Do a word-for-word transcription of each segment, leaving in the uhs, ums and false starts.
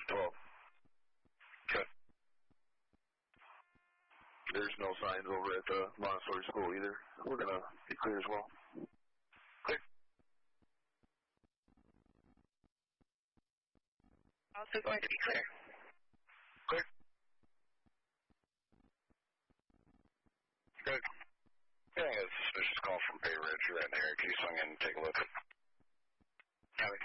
twelve. Okay. There's no signs over at the Montessori school either. We're going to be clear as well. Clear. Also going to be clear. Clear. Good. Getting a suspicious call from Bay Ridge. You're right in the area. Can you swing in and take a look? Copy.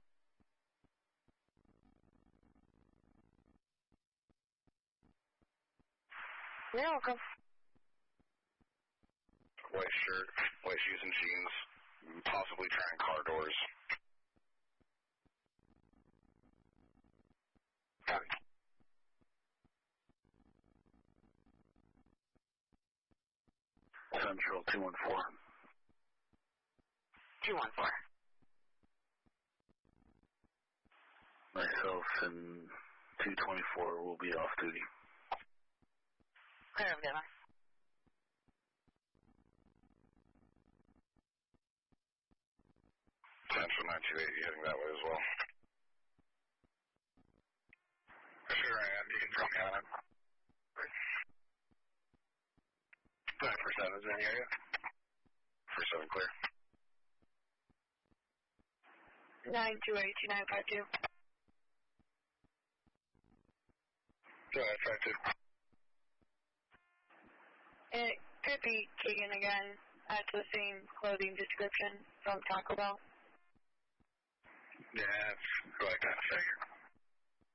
You're welcome. White shirt, white shoes and jeans, possibly trying car doors. Copy. Central two one four. two one four. Myself and two twenty-four will be off duty. Clear of the line. Central nine two eight, heading that way as well. Sure, I am. You can drop me on it. nine four seven is in the area. four seven clear. nine two eight two nine five two. Go ahead, five two. It could be Keegan again at the same clothing description from Taco Bell. Yeah, that's what I kind of figured.